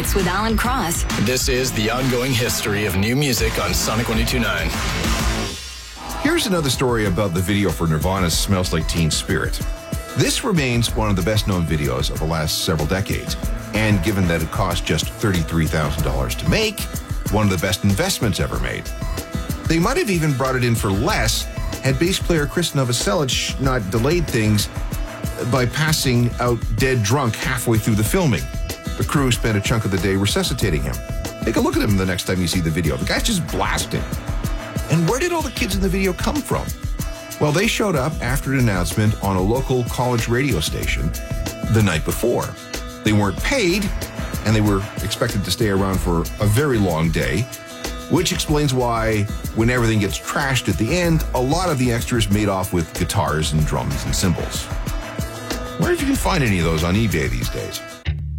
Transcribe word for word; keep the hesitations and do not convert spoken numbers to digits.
hits with Alan Cross. This is the ongoing history of new music on Sonic one oh two point nine. Here's another story about the video for Nirvana's Smells Like Teen Spirit. This remains one of the best-known videos of the last several decades, and given that it cost just thirty-three thousand dollars to make, one of the best investments ever made. They might have even brought it in for less had bass player Chris Novoselic not delayed things by passing out dead drunk halfway through the filming. The crew spent a chunk of the day resuscitating him. Take a look at him the next time you see the video. The guy's just blasting. And where did all the kids in the video come from? Well, they showed up after an announcement on a local college radio station the night before. They weren't paid, and they were expected to stay around for a very long day, which explains why, when everything gets trashed at the end, a lot of the extras made off with guitars and drums and cymbals. I wonder if you can find any of those on eBay these days.